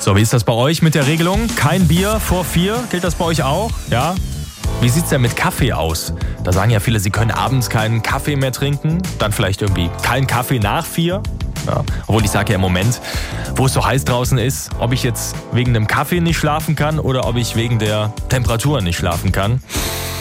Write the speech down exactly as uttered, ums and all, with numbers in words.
So, wie ist das bei euch mit der Regelung? Kein Bier vor vier, gilt das bei euch auch? Ja? Wie sieht's denn mit Kaffee aus? Da sagen ja viele, sie können abends keinen Kaffee mehr trinken, dann vielleicht irgendwie keinen Kaffee nach vier. Ja, obwohl ich sage ja im Moment, wo es so heiß draußen ist, ob ich jetzt wegen dem Kaffee nicht schlafen kann oder ob ich wegen der Temperatur nicht schlafen kann.